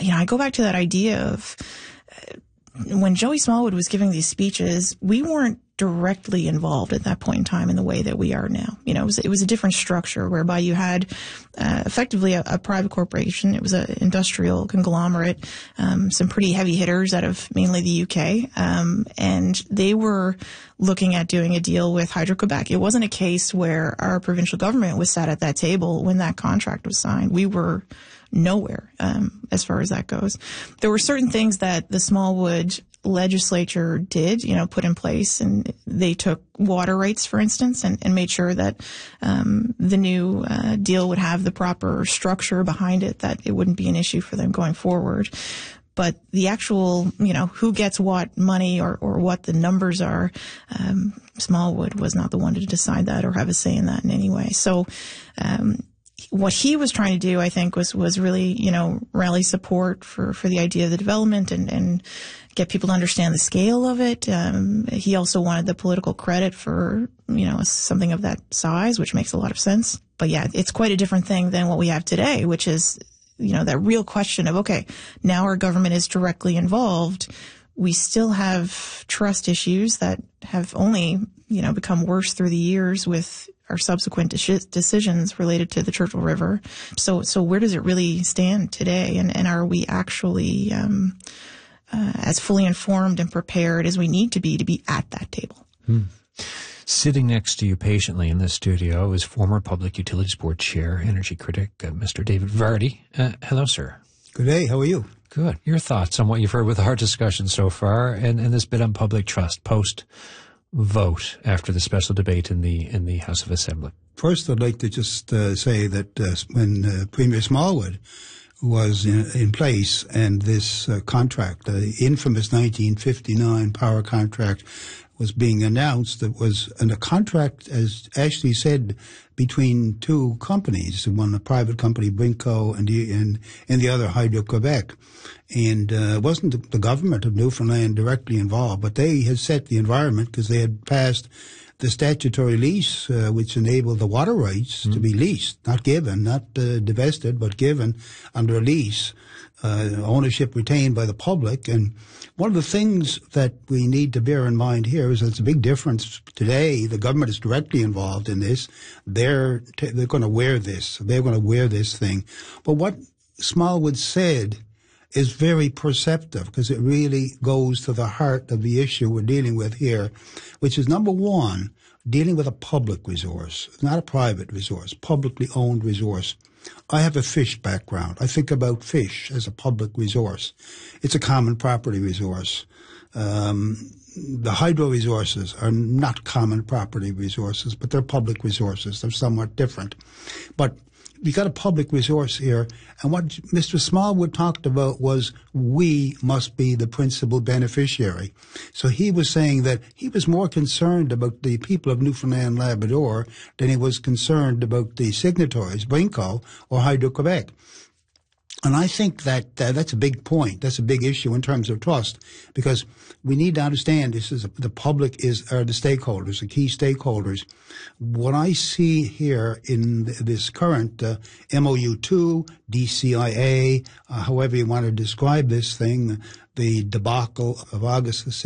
I go back to that idea of when Joey Smallwood was giving these speeches, we weren't directly involved at that point in time in the way that we are now. It was a different structure whereby you had effectively a private corporation. It was an industrial conglomerate, some pretty heavy hitters out of mainly the UK, and they were looking at doing a deal with Hydro-Quebec. It wasn't a case where our provincial government was sat at that table when that contract was signed. We were nowhere as far as that goes. There were certain things that the Smallwood legislature did, put in place, and they took water rights, for instance, and made sure that the new deal would have the proper structure behind it, that it wouldn't be an issue for them going forward. But the actual, who gets what money or what the numbers are, Smallwood was not the one to decide that or have a say in that in any way. So what he was trying to do, I think, was really, rally support for the idea of the development and get people to understand the scale of it. He also wanted the political credit for, something of that size, which makes a lot of sense. But yeah, it's quite a different thing than what we have today, which is, that real question of, okay, now our government is directly involved. We still have trust issues that have only, become worse through the years with our subsequent decisions related to the Churchill River. So where does it really stand today? And are we actually as fully informed and prepared as we need to be at that table? Sitting next to you patiently in this studio is former Public Utilities Board Chair, energy critic, Mr. David Vardy. Hello, sir. Good day. How are you? Good. Your thoughts on what you've heard with our discussion so far and this bit on public trust post-vote after the special debate in the House of Assembly? First, I'd like to just say that when Premier Smallwood was in place and this contract, the infamous 1959 power contract, was being announced, it was a contract, as Ashley said, between two companies, one a private company, Brinco, and the other Hydro-Quebec. And it wasn't the government of Newfoundland directly involved, but they had set the environment because they had passed the statutory lease, which enabled the water rights to be leased, not given, not divested, but given under a lease, ownership retained by the public. And one of the things that we need to bear in mind here is that it's a big difference. Today, the government is directly involved in this. They're going to wear this. They're going to wear this thing. But what Smallwood said is very perceptive because it really goes to the heart of the issue we're dealing with here, which is, number one, dealing with a public resource, not a private resource, publicly owned resource. I have a fish background. I think about fish as a public resource. It's a common property resource. The hydro resources are not common property resources, but they're public resources. They're somewhat different. But we got a public resource here, and what Mr. Smallwood talked about was we must be the principal beneficiary. So he was saying that he was more concerned about the people of Newfoundland and Labrador than he was concerned about the signatories, Brinco or Hydro-Quebec. And I think that that's a big point. That's a big issue in terms of trust, because we need to understand the public are the stakeholders, the key stakeholders. What I see here in this current MOU2, DCIA, however you want to describe this thing, the debacle of August the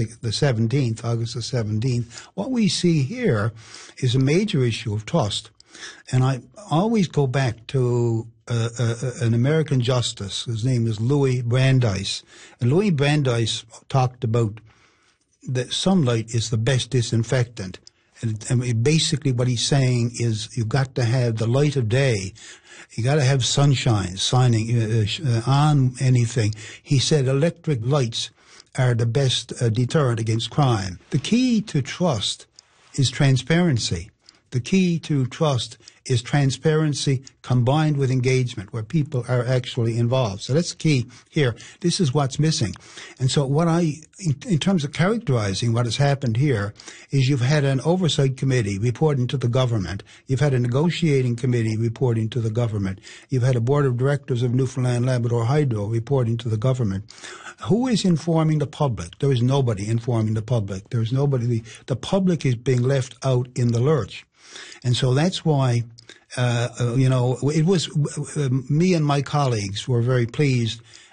17th, what we see here is a major issue of trust. And I always go back to an American justice. His name is Louis Brandeis. And Louis Brandeis talked about that sunlight is the best disinfectant. And basically what he's saying is you've got to have the light of day. You got to have sunshine shining on anything. He said electric lights are the best deterrent against crime. The key to trust is transparency. The key to trust is transparency combined with engagement, where people are actually involved. So that's the key here. This is what's missing. And so in terms of characterizing what has happened here, is you've had an oversight committee reporting to the government. You've had a negotiating committee reporting to the government. You've had a board of directors of Newfoundland Labrador Hydro reporting to the government. Who is informing the public? There is nobody informing the public. There is nobody. The public is being left out in the lurch. And so that's why, it was me and my colleagues were very pleased